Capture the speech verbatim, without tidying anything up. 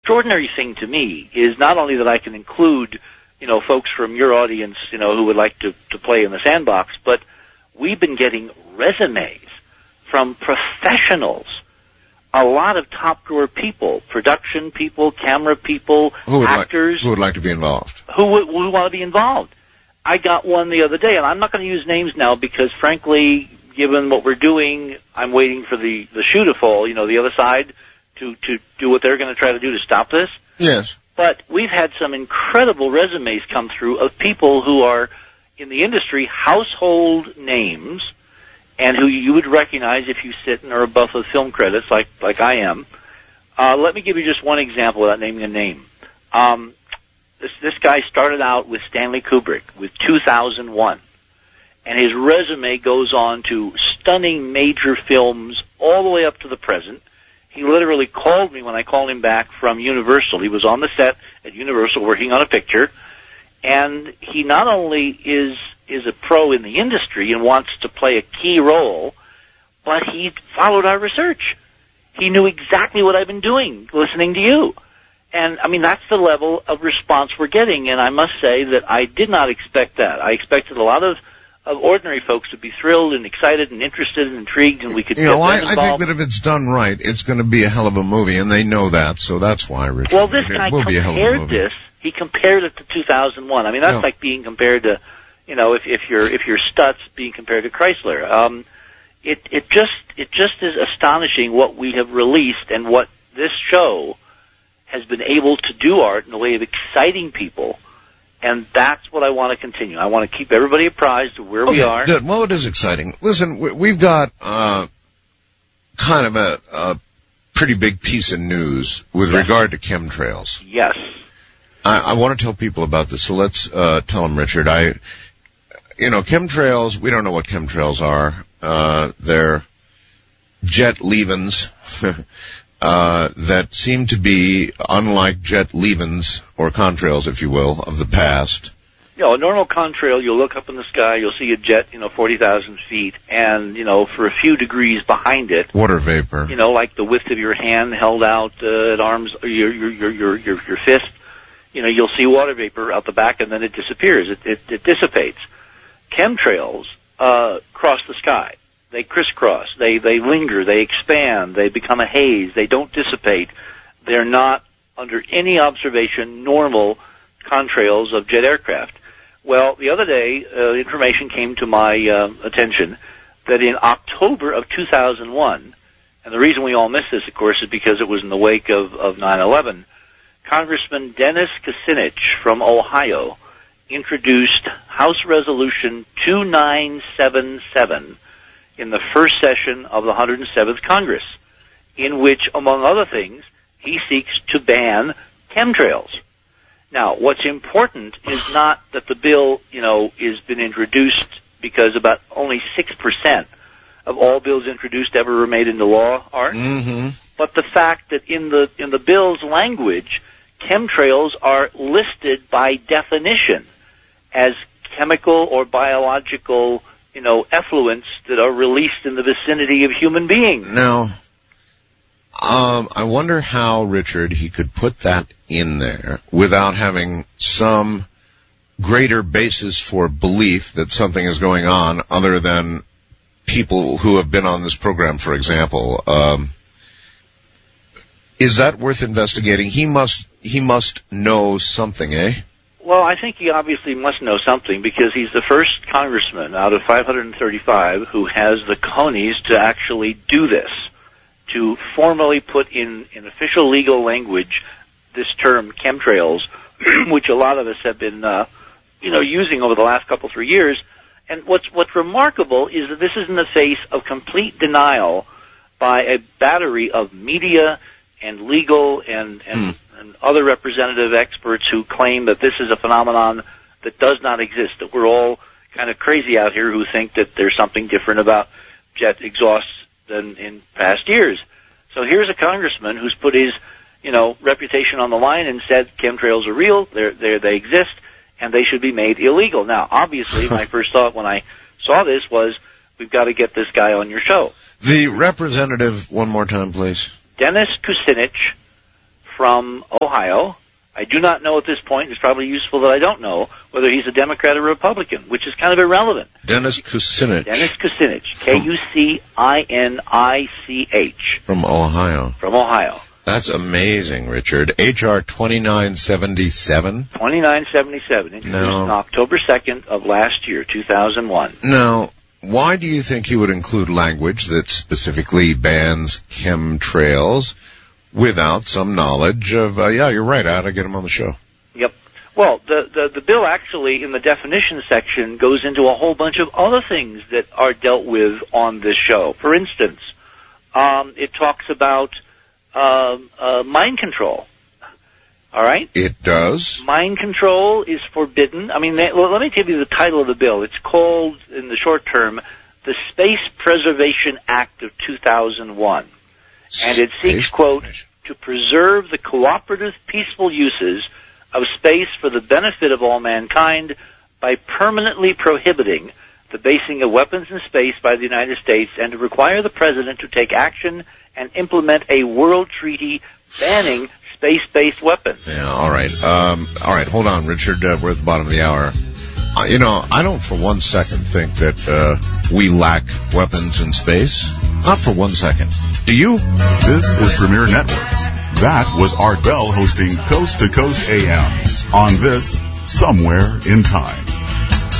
extraordinary thing to me is not only that I can include, you know, folks from your audience, you know, who would like to, to play in the sandbox, but we've been getting resumes from professionals, a lot of top drawer people, production people, camera people, who would actors. Like, who would like to be involved? Who would, who want to be involved. I got one the other day, and I'm not going to use names now because, frankly, given what we're doing, I'm waiting for the, the shoe to fall, you know, the other side, to, to do what they're going to try to do to stop this. Yes. But we've had some incredible resumes come through of people who are, in the industry, household names, and who you would recognize if you sit and are a buff of film credits like, like I am. Uh, let me give you just one example without naming a name. Um, this, this guy started out with Stanley Kubrick with two thousand one. And his resume goes on to stunning major films all the way up to the present. He literally called me when I called him back from Universal. He was on the set at Universal working on a picture. And he not only is is a pro in the industry and wants to play a key role, but he followed our research. He knew exactly what I've been doing, listening to you. And, I mean, that's the level of response we're getting. And I must say that I did not expect that. I expected a lot of of ordinary folks to be thrilled and excited and interested and intrigued, and we could you get know, them I, involved. I think that if it's done right, it's going to be a hell of a movie, and they know that, so that's why, Richard. Well, this it guy will be a hell of a compared movie. this. He compared it to two thousand one. I mean, that's Yeah. like being compared to, you know, if, if you're if you're Stutz being compared to Chrysler. Um, it it just it just is astonishing what we have released and what this show has been able to do, Art, in the way of exciting people. And that's what I want to continue. I want to keep everybody apprised of where okay, we are. Good. Well, it is exciting. Listen, we, we've got uh, kind of a, a pretty big piece of news with Yes. regard to chemtrails. Yes. I, I want to tell people about this, so let's uh, tell them, Richard. I, you know, chemtrails, we don't know what chemtrails are. Uh, they're jet leavings. Uh, that seem to be unlike jet leavings, or contrails, if you will, of the past. You know, a normal contrail, you'll look up in the sky, you'll see a jet, you know, forty thousand feet, and, you know, for a few degrees behind it, Water vapor. you know, like the width of your hand held out uh, at arms, or your, your, your, your, your, your fist, you know, you'll see water vapor out the back, and then it disappears. It, it, it dissipates. Chemtrails uh, cross the sky. They crisscross, they, they linger, they expand, they become a haze, they don't dissipate. They're not, under any observation, normal contrails of jet aircraft. Well, the other day, uh, information came to my uh, attention that in October of two thousand one, and the reason we all missed this, of course, is because it was in the wake of, of nine eleven, Congressman Dennis Kucinich from Ohio introduced House Resolution two nine seven seven in the first session of the one hundred seventh Congress, in which, among other things, he seeks to ban chemtrails. Now, what's important is not that the bill, you know, has been introduced because about only six percent of all bills introduced ever were made into law, Art, Mm-hmm. but the fact that in the in the bill's language, chemtrails are listed by definition as chemical or biological, you know, effluents that are released in the vicinity of human beings. Now, um, I wonder how, Richard, he could put that in there without having some greater basis for belief that something is going on other than people who have been on this program, for example. Um, is that worth investigating? He must, he must know something, eh? Well, I think he obviously must know something because he's the first congressman out of five hundred thirty-five who has the cojones to actually do this, to formally put in, in official legal language this term chemtrails, which a lot of us have been, uh, you know, using over the last couple, three years. And what's, what's remarkable is that this is in the face of complete denial by a battery of media and legal and, and, Mm. and other representative experts who claim that this is a phenomenon that does not exist, that we're all kind of crazy out here who think that there's something different about jet exhausts than in past years. So here's a congressman who's put his, you know, reputation on the line and said chemtrails are real, they're, they're, they exist, and they should be made illegal. Now, obviously, my first thought when I saw this was, we've got to get this guy on your show. The representative, one more time, please. Dennis Kucinich from Ohio. I do not know at this point, it's probably useful that I don't know, whether he's a Democrat or Republican, which is kind of irrelevant. Dennis Kucinich. Dennis Kucinich. K U C I N I C H. From Ohio. From Ohio. That's amazing, Richard. H R twenty-nine seventy-seven? twenty-nine seventy-seven, introduced No. on October second of last year, two thousand one. Now, why do you think he would include language that specifically bans chemtrails without some knowledge of, uh, yeah, you're right, I ought to get him on the show. Yep. Well, the, the, the bill actually, in the definition section, goes into a whole bunch of other things that are dealt with on this show. For instance, um, it talks about um, uh, mind control. All right? It does. Mind control is forbidden. I mean, they, well, let me give you the title of the bill. It's called, in the short term, the Space Preservation Act of two thousand one. And it seeks, quote, to preserve the cooperative, peaceful uses of space for the benefit of all mankind by permanently prohibiting the basing of weapons in space by the United States and to require the President to take action and implement a world treaty banning space-based weapons. Yeah, all right. Um, all right, hold on, Richard. Uh, we're at the bottom of the hour. Uh, you know, I don't for one second think that uh, we lack weapons in space. Not for one second. Do you? This is Premier Networks. That was Art Bell hosting Coast to Coast A M on this Somewhere in Time.